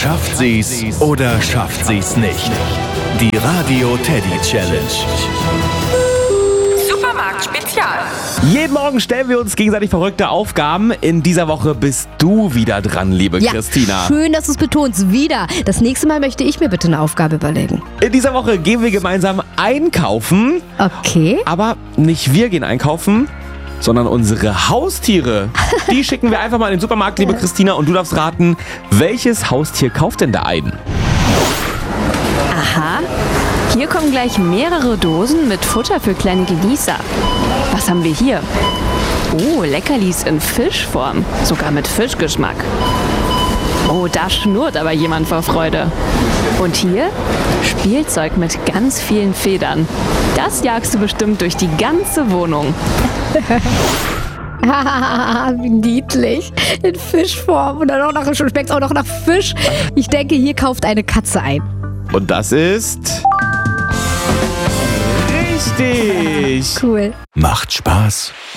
Schafft sie's oder schafft sie's nicht? Die Radio Teddy Challenge. Supermarkt Spezial. Jeden Morgen stellen wir uns gegenseitig verrückte Aufgaben. In dieser Woche bist du wieder dran, liebe Christina. Schön, dass du es betonst. Wieder. Das nächste Mal möchte ich mir bitte eine Aufgabe überlegen. In dieser Woche gehen wir gemeinsam einkaufen. Okay. Aber nicht wir gehen einkaufen, sondern unsere Haustiere. Die schicken wir einfach mal in den Supermarkt, liebe Christina. Und du darfst raten, welches Haustier kauft denn da ein? Aha, hier kommen gleich mehrere Dosen mit Futter für kleine Genießer. Was haben wir hier? Oh, Leckerlis in Fischform, sogar mit Fischgeschmack. Oh, da schnurrt aber jemand vor Freude. Und hier? Spielzeug mit ganz vielen Federn. Das jagst du bestimmt durch die ganze Wohnung. Wie niedlich. In Fischform. Und dann schmeckt es auch noch nach Fisch. Ich denke, hier kauft eine Katze ein. Und das ist... richtig. Cool. Macht Spaß,